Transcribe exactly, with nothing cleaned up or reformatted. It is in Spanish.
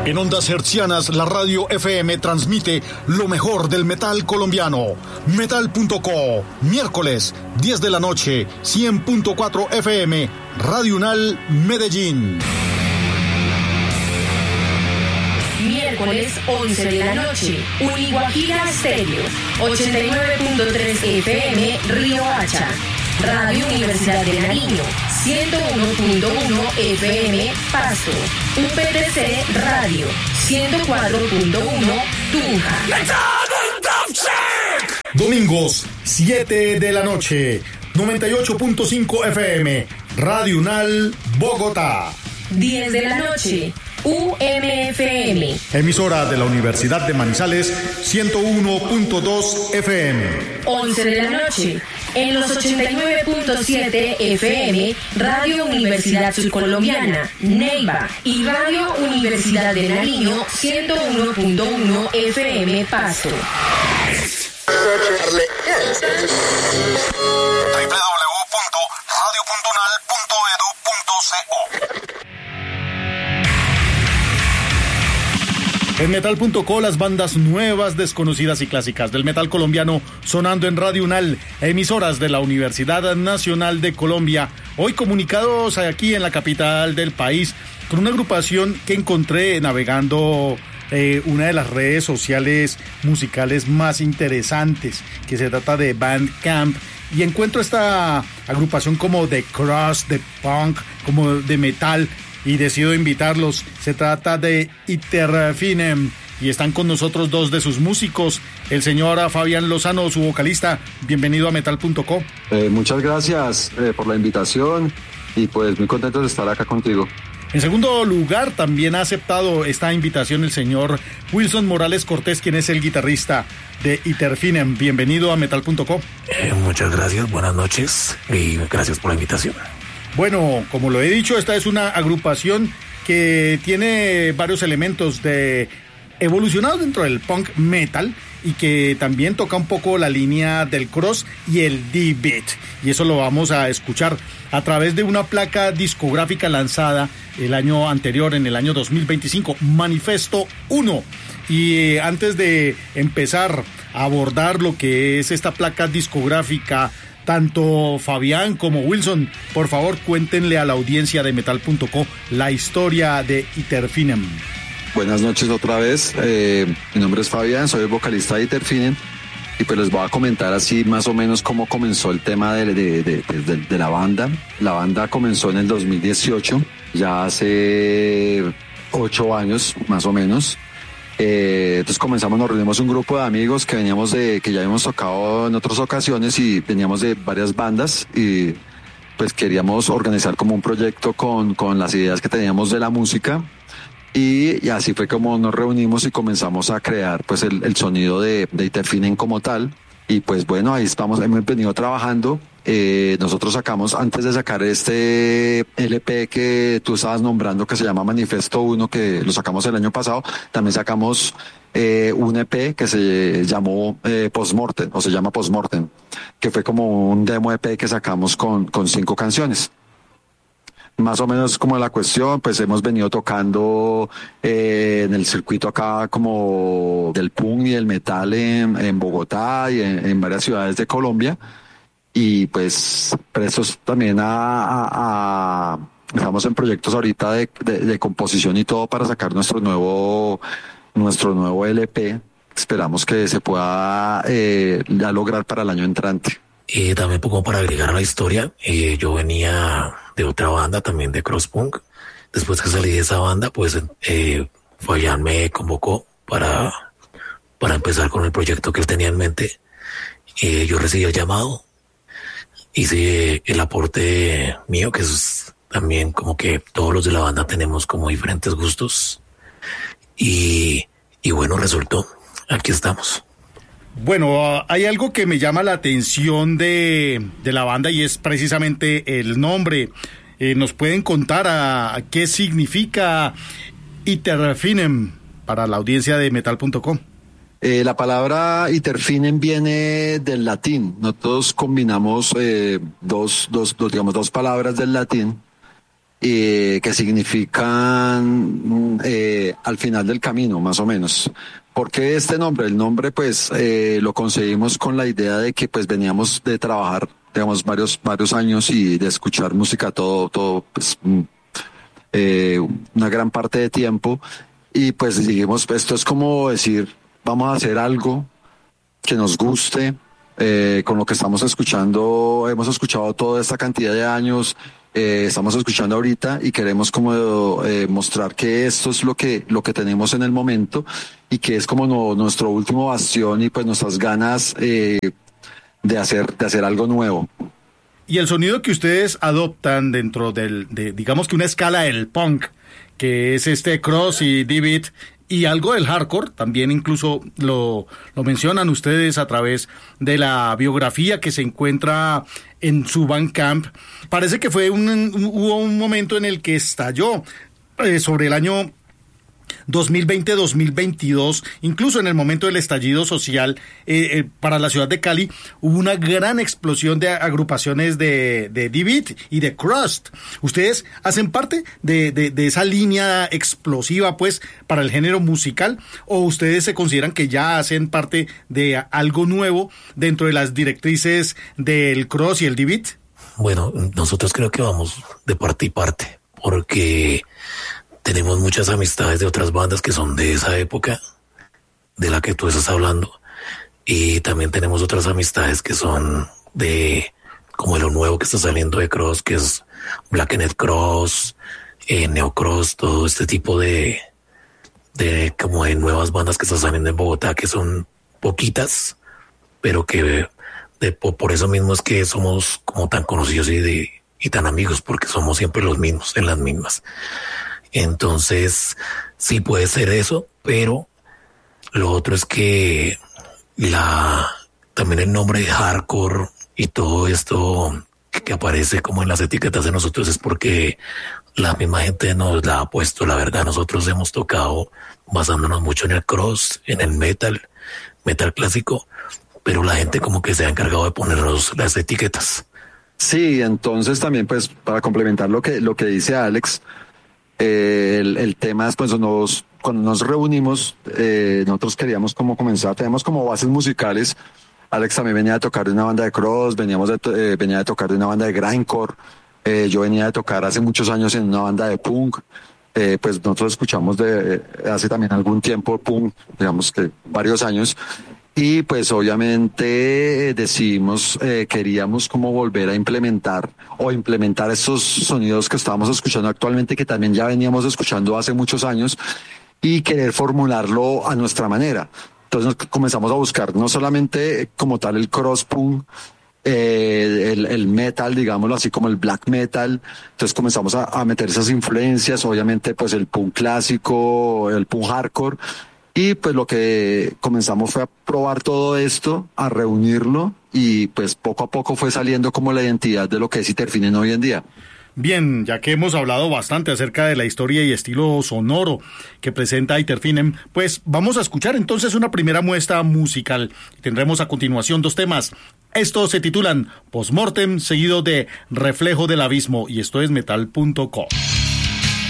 En ondas hertzianas, la radio F M transmite lo mejor del metal colombiano. Metal punto co, miércoles, diez de la noche, cien punto cuatro F M, Radio Unal, Medellín. Miércoles, once de la noche, Uniguajira Estéreo, ochenta y nueve punto tres F M, Río Hacha. Radio Universidad de Nariño, ciento uno punto uno F M, Pasto. U P T C Radio, ciento cuatro punto uno, Tunja. Domingos, siete de la noche, noventa y ocho punto cinco F M, Radio Unal, Bogotá. diez de la noche, U M F M. Emisora de la Universidad de Manizales, ciento uno punto dos F M. once de la noche, en los ochenta y nueve punto siete F M, Radio Universidad Surcolombiana, Neiva, y Radio Universidad de Nariño, ciento uno punto uno F M, Pasto. doble u doble u doble u punto radio punto unal punto edu punto co. En Metal punto co, las bandas nuevas, desconocidas y clásicas del metal colombiano sonando en Radio Unal, emisoras de la Universidad Nacional de Colombia. Hoy comunicados aquí en la capital del país con una agrupación que encontré navegando eh, una de las redes sociales musicales más interesantes, que se trata de Bandcamp, y encuentro esta agrupación como de cross, de punk, como de metal, y decido invitarlos. Se trata de Iterfinem y están con nosotros dos de sus músicos, el señor Fabián Lozano, su vocalista. Bienvenido a Metal punto co. Eh, muchas gracias eh, por la invitación y pues muy contento de estar acá contigo. En segundo lugar, también ha aceptado esta invitación el señor Wilson Morales Cortés, quien es el guitarrista de Iterfinem. Bienvenido a Metal punto co. Eh, muchas gracias, buenas noches y gracias por la invitación. Bueno, como lo he dicho, esta es una agrupación que tiene varios elementos de evolucionados dentro del punk metal y que también toca un poco la línea del cross y el D-beat. Y eso lo vamos a escuchar a través de una placa discográfica lanzada el año anterior, en el año dos mil veinticinco, Manifesto uno. Y eh, antes de empezar a abordar lo que es esta placa discográfica, tanto Fabián como Wilson, por favor, cuéntenle a la audiencia de Metal punto co la historia de Iterfinem. Buenas noches otra vez, eh, mi nombre es Fabián, soy el vocalista de Iterfinem y pues les voy a comentar así más o menos cómo comenzó el tema de, de, de, de, de la banda. La banda comenzó en el dos mil dieciocho, ya hace ocho años más o menos. Eh, entonces comenzamos, nos reunimos un grupo de amigos que veníamos de, que ya habíamos tocado en otras ocasiones y veníamos de varias bandas y pues queríamos organizar como un proyecto con, con las ideas que teníamos de la música y, y así fue como nos reunimos y comenzamos a crear pues el, el sonido de, de Iterfinem como tal. Y pues bueno, ahí estamos, hemos venido trabajando. Eh, nosotros sacamos, antes de sacar este L P que tú estabas nombrando, que se llama Manifesto uno, que lo sacamos el año pasado, también sacamos eh, un E P que se llamó eh, Postmortem, o se llama Postmortem, que fue como un demo E P que sacamos con, con cinco canciones. Más o menos como la cuestión, pues hemos venido tocando eh, en el circuito acá como del punk y del metal en, en Bogotá y en, en varias ciudades de Colombia. Y pues prestos también a, a, a estamos en proyectos ahorita de, de, de composición y todo para sacar nuestro nuevo nuestro nuevo L P. Esperamos que se pueda eh, ya lograr para el año entrante. Y también poco para agregar a la historia, eh, yo venía de otra banda también de cross punk. Después que salí de esa banda, pues eh, Fabián me convocó para, para empezar con el proyecto que él tenía en mente. Eh, yo recibí el llamado, hice el aporte mío, que es también como que todos los de la banda tenemos como diferentes gustos. Y, y bueno, resultó. Aquí estamos. Bueno, hay algo que me llama la atención de, de la banda y es precisamente el nombre. Eh, ¿Nos pueden contar a, a qué significa Iterfinem para la audiencia de Metal punto co? Eh, la palabra Iterfinem viene del latín. Nosotros combinamos eh, dos, dos, dos, digamos, dos palabras del latín eh, que significan eh, al final del camino, más o menos. ¿Por qué este nombre? El nombre pues eh, lo conseguimos con la idea de que pues veníamos de trabajar, digamos, varios varios años y de escuchar música todo, todo pues eh, una gran parte de tiempo, y pues dijimos, esto es como decir, vamos a hacer algo que nos guste, eh, con lo que estamos escuchando, hemos escuchado toda esta cantidad de años, eh, estamos escuchando ahorita y queremos como eh, mostrar que esto es lo que lo que tenemos en el momento y que es como no, nuestro último bastión y pues nuestras ganas eh, de hacer de hacer algo nuevo. Y el sonido que ustedes adoptan dentro del, de, digamos que una escala del punk, que es este cross y D-beat, y algo del hardcore, también incluso lo, lo mencionan ustedes a través de la biografía que se encuentra en su Bandcamp. Parece que fue un, un, hubo un momento en el que estalló eh, sobre el año dos mil veinte dos mil veintidós, incluso en el momento del estallido social eh, eh, para la ciudad de Cali, hubo una gran explosión de agrupaciones de, de D-beat y de crust. ¿Ustedes hacen parte de, de, de esa línea explosiva, pues, para el género musical? ¿O ustedes se consideran que ya hacen parte de algo nuevo dentro de las directrices del crust y el D-beat? Bueno, nosotros creo que vamos de parte y parte, porque tenemos muchas amistades de otras bandas que son de esa época de la que tú estás hablando, y también tenemos otras amistades que son de como de lo nuevo que está saliendo de cross, que es Blackened Cross, eh, Neocross, todo este tipo de de como de nuevas bandas que están saliendo en Bogotá, que son poquitas, pero que de, por eso mismo es que somos como tan conocidos y, de, y tan amigos, porque somos siempre los mismos, en las mismas. Entonces, sí puede ser eso, pero lo otro es que la también el nombre de hardcore y todo esto que aparece como en las etiquetas de nosotros es porque la misma gente nos la ha puesto. La verdad, nosotros hemos tocado basándonos mucho en el cross, en el metal, metal clásico, pero la gente como que se ha encargado de ponernos las etiquetas. Sí, entonces también pues para complementar lo que lo que dice Alex, Eh, el, el tema es, pues, nos, cuando nos reunimos, eh, nosotros queríamos como comenzar, tenemos como bases musicales. Alex también venía de tocar de una banda de cross, veníamos de, eh, venía de tocar de una banda de grindcore, eh, yo venía de tocar hace muchos años en una banda de punk, eh, pues nosotros escuchamos de eh, hace también algún tiempo punk, digamos que varios años. Y pues obviamente decidimos, eh, queríamos como volver a implementar o implementar estos sonidos que estábamos escuchando actualmente, que también ya veníamos escuchando hace muchos años, y querer formularlo a nuestra manera. Entonces comenzamos a buscar no solamente como tal el cross punk, eh, el, el metal, digámoslo así, como el black metal. Entonces comenzamos a, a meter esas influencias, obviamente pues el punk clásico, el punk hardcore. Y pues lo que comenzamos fue a probar todo esto, a reunirlo, y pues poco a poco fue saliendo como la identidad de lo que es Iterfinen hoy en día. Bien, ya que hemos hablado bastante acerca de la historia y estilo sonoro que presenta Iterfinen, pues vamos a escuchar entonces una primera muestra musical. Tendremos a continuación dos temas. Estos se titulan Postmortem, seguido de Reflejo del Abismo, y esto es metal punto com.